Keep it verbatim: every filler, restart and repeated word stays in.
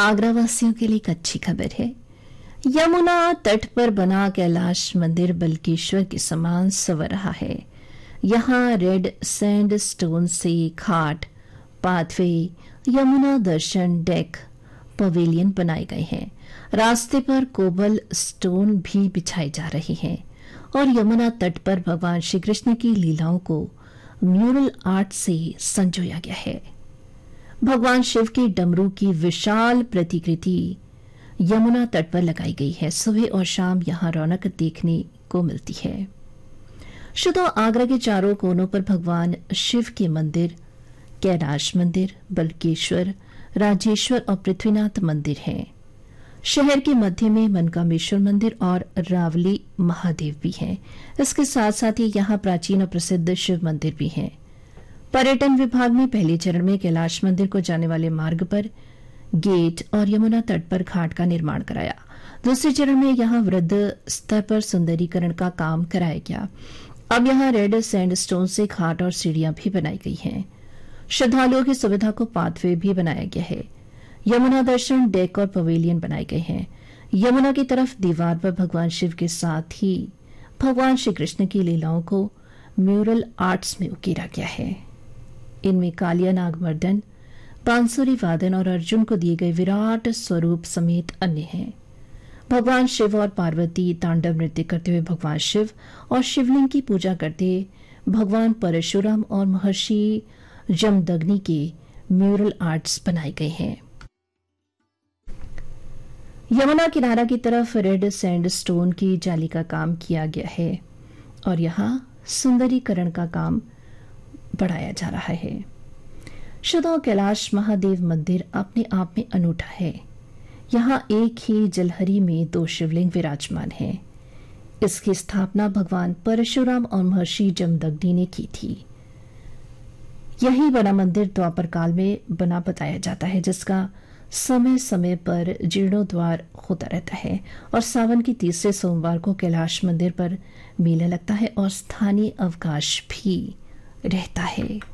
आगरा वासियों के लिए एक अच्छी खबर है। यमुना तट पर बना कैलाश मंदिर बल्केश्वर के समान संवर रहा है। यहाँ रेड सैंड स्टोन से घाट, पाथवे, यमुना दर्शन डेक, पवेलियन बनाए गए हैं। रास्ते पर कोबल स्टोन भी बिछाए जा रहे हैं और यमुना तट पर भगवान श्री कृष्ण की लीलाओं को म्यूरल आर्ट से संजोया गया है। भगवान शिव के डमरू की विशाल प्रतिकृति यमुना तट पर लगाई गई है। सुबह और शाम यहाँ रौनक देखने को मिलती है। शुद्ध आगरा के चारों कोनों पर भगवान शिव के मंदिर, कैलाश मंदिर, बल्केश्वर, राजेश्वर और पृथ्वीनाथ मंदिर हैं। शहर के मध्य में मनकामेश्वर मंदिर और रावली महादेव भी हैं। इसके साथ साथ ही यहाँ प्राचीन और प्रसिद्ध शिव मंदिर भी हैं। पर्यटन विभाग ने पहले चरण में कैलाश मंदिर को जाने वाले मार्ग पर गेट और यमुना तट पर घाट का निर्माण कराया। दूसरे चरण में यहाँ वृद्ध स्तर पर सुंदरीकरण का काम कराया गया। अब यहाँ रेड सैंडस्टोन से घाट और सीढ़ियां भी बनाई गई हैं। श्रद्धालुओं की सुविधा को पाथवे भी बनाया गया है। यमुना दर्शन डेक और पवेलियन बनाए गए हैं। यमुना की तरफ दीवार पर भगवान शिव के साथ ही भगवान श्री कृष्ण की लीलाओं को म्यूरल आर्ट्स में उकेरा गया है। इनमें कालिया नागमर्दन, बांसुरी वादन और अर्जुन को दिए गए विराट स्वरूप समेत अन्य हैं। भगवान शिव और पार्वती तांडव नृत्य करते हुए भगवान शिव और शिवलिंग की पूजा करते भगवान परशुराम और महर्षि जमदग्नि के म्यूरल आर्ट्स बनाए गए हैं। यमुना किनारा की तरफ रेड सैंड स्टोन की जाली का काम किया गया है और यहाँ सुंदरीकरण का काम बढ़ाया जा रहा है। शुद्ध कैलाश महादेव मंदिर अपने आप में अनूठा है। यहाँ एक ही जलहरी में दो शिवलिंग विराजमान हैं। इसकी स्थापना भगवान परशुराम और महर्षि जमदग्नि ने की थी। यही बड़ा मंदिर द्वापर काल में बना बताया जाता है, जिसका समय समय पर जीर्णोद्वार होता रहता है और सावन की तीसरे सोमवार को कैलाश मंदिर पर मेला लगता है और स्थानीय अवकाश भी रहता है।